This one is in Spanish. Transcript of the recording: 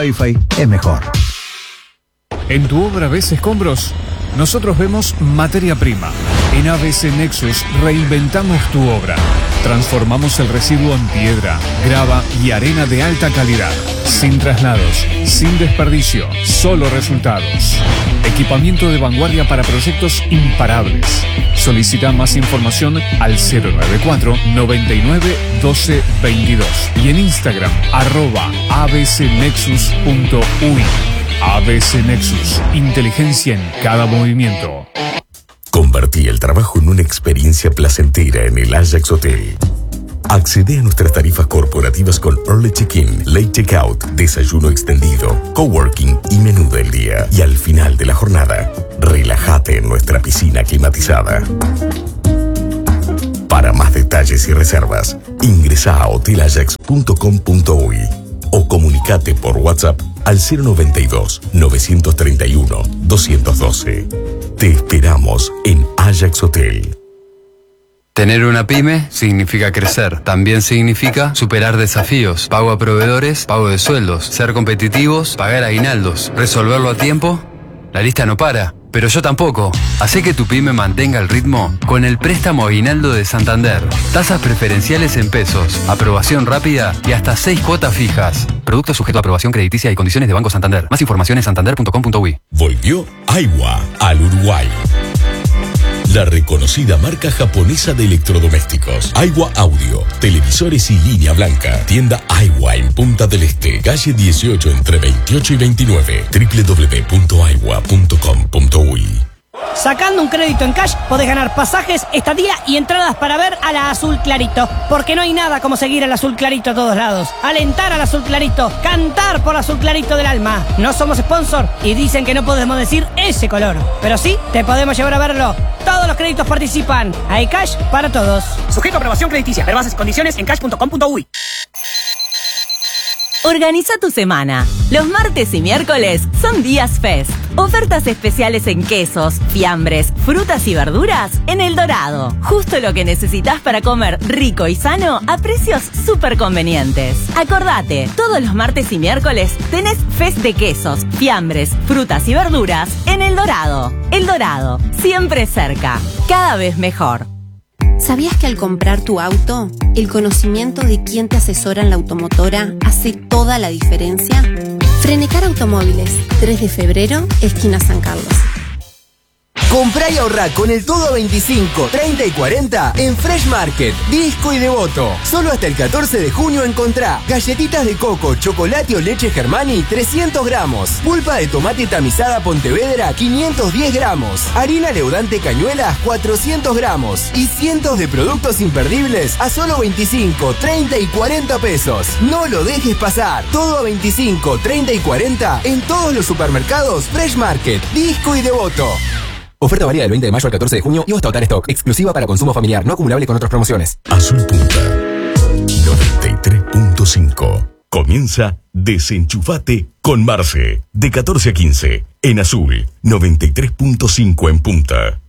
Wi-Fi es mejor. En tu obra ves escombros, nosotros vemos materia prima. En ABC Nexus reinventamos tu obra. Transformamos el residuo en piedra, grava y arena de alta calidad. Sin traslados, sin desperdicio, solo resultados. Equipamiento de vanguardia para proyectos imparables. Solicita más información al 094 99 12 22 y en Instagram @abcnexus.ui. ABC Nexus, inteligencia en cada movimiento. Convertí el trabajo en una experiencia placentera en el Ajax Hotel. Accede a nuestras tarifas corporativas con Early Check-in, Late Checkout, desayuno extendido, coworking y menú del día. Y al final de la jornada, relájate en nuestra piscina climatizada. Para más detalles y reservas, ingresa a hotelajax.com.uy o comunicate por WhatsApp al 092 931 212. Te esperamos en Ajax Hotel. Tener una pyme significa crecer. También significa superar desafíos, pago a proveedores, pago de sueldos, ser competitivos, pagar aguinaldos, resolverlo a tiempo. La lista no para, pero yo tampoco. Hacé que tu pyme mantenga el ritmo con el préstamo aguinaldo de Santander. Tasas preferenciales en pesos, aprobación rápida y hasta 6 cuotas fijas. Producto sujeto a aprobación crediticia y condiciones de Banco Santander. Más información en santander.com.uy. Volvió Aiwa al Uruguay. La reconocida marca japonesa de electrodomésticos. Aiwa Audio, televisores y línea blanca. Tienda Aiwa en Punta del Este, calle 18 entre 28 y 29. www.aiwa.com.uy. Sacando un crédito en cash podés ganar pasajes, estadía y entradas para ver a la Azul Clarito. Porque no hay nada como seguir al Azul Clarito a todos lados. Alentar al Azul Clarito, cantar por Azul Clarito del alma. No somos sponsor y dicen que no podemos decir ese color. Pero sí, te podemos llevar a verlo. Todos los créditos participan. Hay cash para todos. Sujeto a aprobación crediticia. Ver bases y condiciones en cash.com.uy. Organiza tu semana. Los martes y miércoles son días Fest. Ofertas especiales en quesos, fiambres, frutas y verduras en El Dorado. Justo lo que necesitas para comer rico y sano a precios súper convenientes. Acordate, todos los martes y miércoles tenés Fest de quesos, fiambres, frutas y verduras en El Dorado. El Dorado, siempre cerca, cada vez mejor. ¿Sabías que al comprar tu auto, el conocimiento de quién te asesora en la automotora hace toda la diferencia? Frenecar Automóviles, 3 de febrero, esquina San Carlos. Comprá y ahorrá con el todo 25, 30 y 40 en Fresh Market, Disco y Devoto. Solo hasta el 14 de junio encontrá galletitas de coco, chocolate o leche Germani 300 gramos, pulpa de tomate tamizada Pontevedra 510 gramos, harina leudante Cañuelas 400 gramos y cientos de productos imperdibles a solo 25, 30 y 40 pesos. No lo dejes pasar. Todo a 25, 30 y 40 en todos los supermercados Fresh Market, Disco y Devoto. Oferta válida del 20 de mayo al 14 de junio y hasta agotar stock. Exclusiva para consumo familiar, no acumulable con otras promociones. Azul Punta 93.5. Comienza Desenchufate con Marce. De 14 a 15. En Azul 93.5 en Punta.